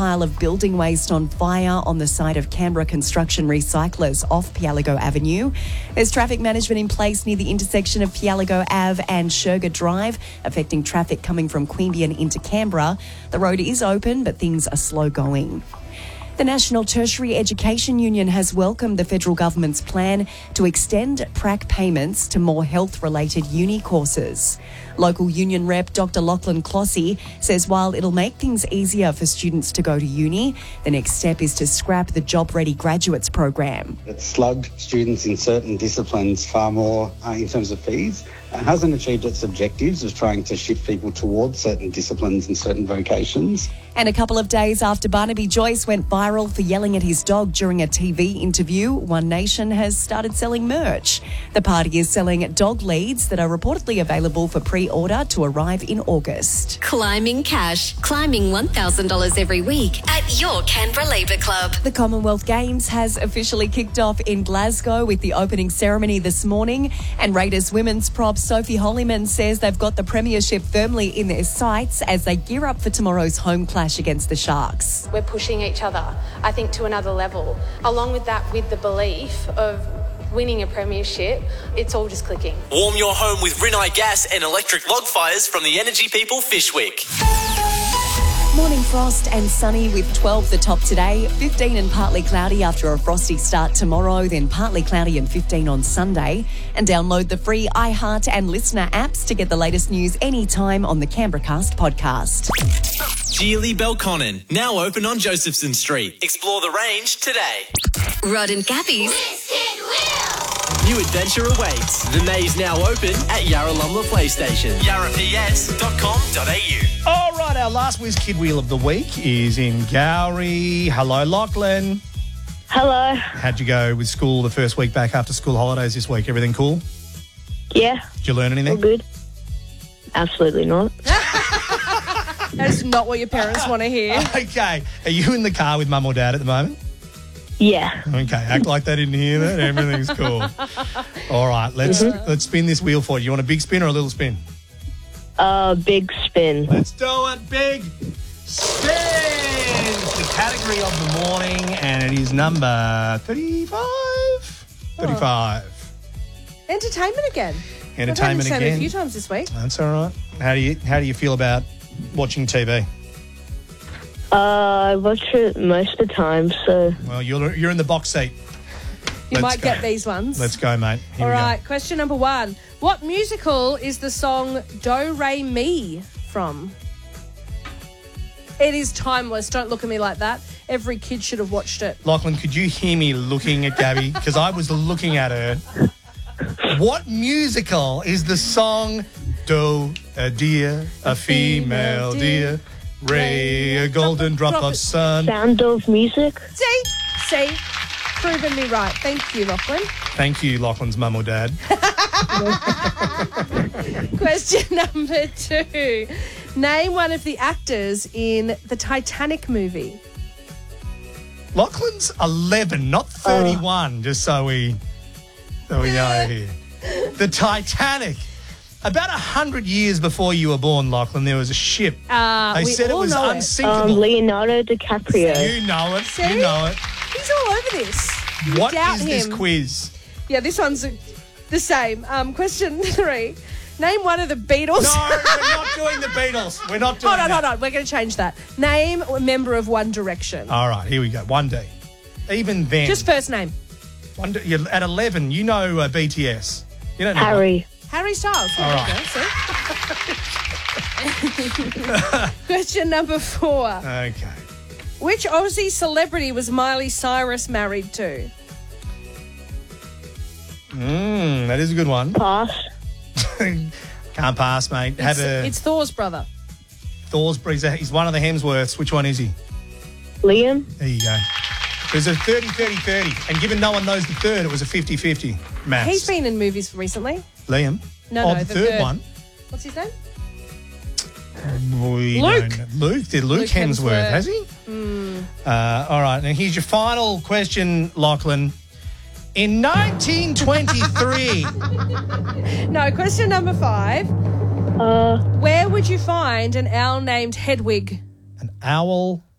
pile of building waste on fire on the site of Canberra Construction Recyclers off Pialigo Avenue. There's traffic management in place near the intersection of Pialigo Ave and Sherga Drive, affecting traffic coming from Queanbeyan into Canberra. The road is open, but things are slow going. The National Tertiary Education Union has welcomed the federal government's plan to extend PRAC payments to more health-related uni courses. Local union rep Dr Lachlan Clossy says while it'll make things easier for students to go to uni, the next step is to scrap the Job Ready Graduates program. It's slugged students in certain disciplines far more in terms of fees. It hasn't achieved its objectives of trying to shift people towards certain disciplines and certain vocations. And a couple of days after Barnaby Joyce went viral for yelling at his dog during a TV interview, One Nation has started selling merch. The party is selling dog leads that are reportedly available for pre-order to arrive in August. Climbing Cash. Climbing $1,000 every week at your Canberra Labour Club. The Commonwealth Games has officially kicked off in Glasgow with the opening ceremony this morning. And Raiders women's prop Sophie Holyman says they've got the premiership firmly in their sights as they gear up for tomorrow's home clash against the Sharks. We're pushing each other, I think, to another level. Along with that, with the belief of winning a premiership, it's all just clicking. Warm your home with Rinnai gas and electric log fires from the Energy People Fishwick. Morning frost and sunny with 12 the top today, 15 and partly cloudy after a frosty start tomorrow, then partly cloudy and 15 on Sunday. And download the free iHeart and Listener apps to get the latest news anytime on the Canberracast podcast. Geely Belconnen, now open on Josephson Street. Explore the range today. Rod and Gabby's New adventure awaits. The maze now open at Yarralumla PlayStation. yarraps.com.au. All right, our last Whiz Kid Wheel of the week is in Gowrie. Hello, Lachlan. Hello. How'd you go with school the first week back after school holidays this week? Everything cool? Yeah. Did you learn anything? All good. Absolutely not. That's not what your parents want to hear. Okay. Are you in the car with mum or dad at the moment? Yeah. Okay, act like they didn't hear that. Everything's cool. All right, let's spin this wheel for you. You want a big spin or a little spin? Big spin. Let's do it. Big spin. It's the category of the morning, and it is number 35. 35. Entertainment again. Entertainment I've again. a few times this week. That's all right. How do you feel about watching TV? I watch it most of the time, so... Well, you're in the box seat. You might get these ones. Let's go, mate. Here All we right, go. question number 1. What musical is the song Do Re Mi from? It is timeless. Don't look at me like that. Every kid should have watched it. Lachlan, could you hear me looking at Gabby? Because I was looking at her. What musical is the song Do, a deer, a female deer, Ray, a golden drop of sun? Sound of Music. See? Proven me right. Thank you, Lachlan. Thank you, Lachlan's mum or dad. Question number 2. Name one of the actors in the Titanic movie. Lachlan's 11, not 31, just so we know here. The Titanic. About 100 years before you were born, Lachlan, there was a ship. They said it was unsinkable. Leonardo DiCaprio. You know it. See? You know it. He's all over this. You What doubt is this him. quiz? Yeah, this one's the same. Question 3. Name one of the Beatles. No, we're not doing the Beatles. We're not doing that. Hold on. We're going to change that. Name a member of One Direction. All right, here we go. One day. Even then. Just first name. You're at 11, you know BTS. You don't know. Harry. Harry Styles. All right. Question number 4. Okay. Which Aussie celebrity was Miley Cyrus married to? That is a good one. Pass. Can't pass, mate. It's Thor's brother. He's one of the Hemsworths. Which one is he? Liam. There you go. There's a 30-30-30. And given no one knows the third, it was a 50-50 maths. He's been in movies recently. Liam? No, the third one. What's his name? Luke. Luke Hemsworth. Has he? All right. Now, here's your final question, Lachlan. In 1923... No, question number 5. Where would you find an owl named Hedwig? An owl